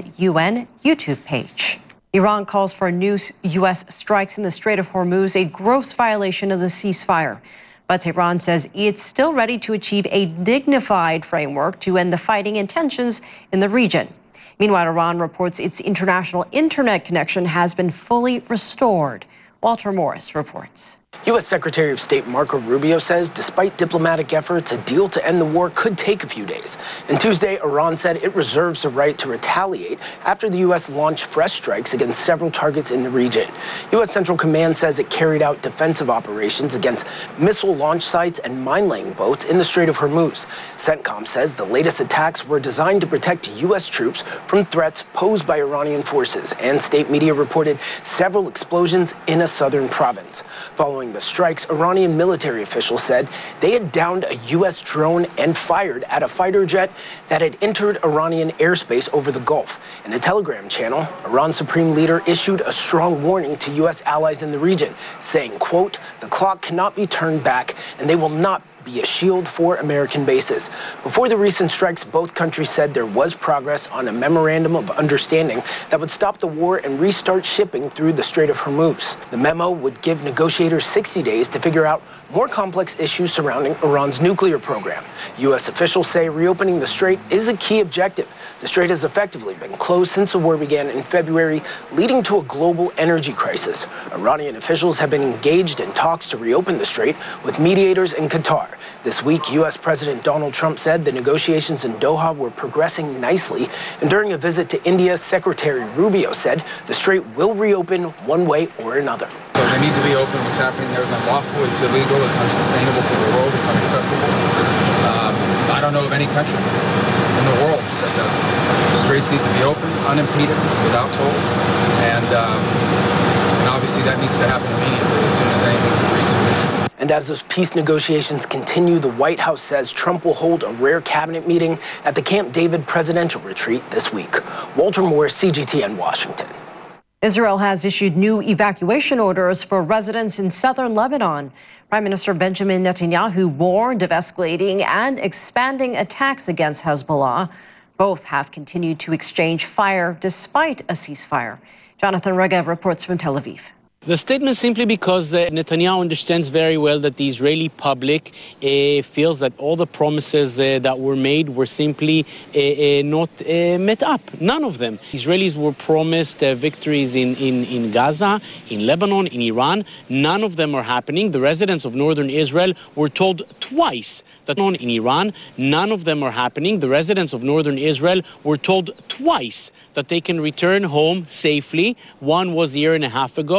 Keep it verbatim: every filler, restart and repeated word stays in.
own U N YouTube page. Iran calls for new U S strikes in the Strait of Hormuz, a gross violation of the ceasefire. But Tehran says it's still ready to achieve a dignified framework to end the fighting and tensions in the region. Meanwhile, Iran reports its international internet connection has been fully restored. Walter Morris reports. U S Secretary of State Marco Rubio says despite diplomatic efforts, a deal to end the war could take a few days. And Tuesday, Iran said it reserves the right to retaliate after the U S launched fresh strikes against several targets in the region. U S Central Command says it carried out defensive operations against missile launch sites and mine-laying boats in the Strait of Hormuz. CENTCOM says the latest attacks were designed to protect U S troops from threats posed by Iranian forces, and state media reported several explosions in a southern province. Following the strikes, Iranian military officials said they had downed a U S drone and fired at a fighter jet that had entered Iranian airspace over the Gulf. In a Telegram channel, Iran's supreme leader issued a strong warning to U S allies in the region, saying, quote, "The clock cannot be turned back and they will not be a shield for American bases." Before the recent strikes, both countries said there was progress on a memorandum of understanding that would stop the war and restart shipping through the Strait of Hormuz. The memo would give negotiators sixty days to figure out more complex issues surrounding Iran's nuclear program. U S officials say reopening the strait is a key objective. The strait has effectively been closed since the war began in February, leading to a global energy crisis. Iranian officials have been engaged in talks to reopen the strait with mediators in Qatar. This week, U S President Donald Trump said the negotiations in Doha were progressing nicely, and during a visit to India, Secretary Rubio said the strait will reopen one way or another. So they need to be open. What's happening there is unlawful, it's illegal, it's unsustainable for the world, it's unacceptable. Um, I don't know of any country in the world that does it. The straits need to be open, unimpeded, without tolls, and, um, and obviously that needs to happen immediately as soon as anything's agreed to. And as those peace negotiations continue, the White House says Trump will hold a rare cabinet meeting at the Camp David presidential retreat this week. Walter Morris, C G T N, Washington. Israel has issued new evacuation orders for residents in southern Lebanon. Prime Minister Benjamin Netanyahu warned of escalating and expanding attacks against Hezbollah. Both have continued to exchange fire despite a ceasefire. Jonathan Regev reports from Tel Aviv. The statement simply because uh, Netanyahu understands very well that the Israeli public uh, feels that all the promises uh, that were made were simply uh, uh, not uh, met up. None of them. Israelis were promised uh, victories in, in, in Gaza, in Lebanon, in Iran. None of them are happening. The residents of northern Israel were told twice that in Iran, none of them are happening. The residents of northern Israel were told twice that they can return home safely. One was a year and a half ago.